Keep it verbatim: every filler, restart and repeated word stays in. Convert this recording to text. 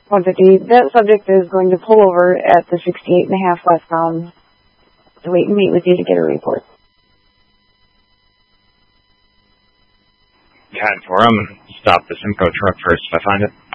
one fifty. That subject is going to pull over at the sixty-eight and a half westbound to wait and meet with you to get a report. ten four, I'm stop the Simcoe truck first if I find it.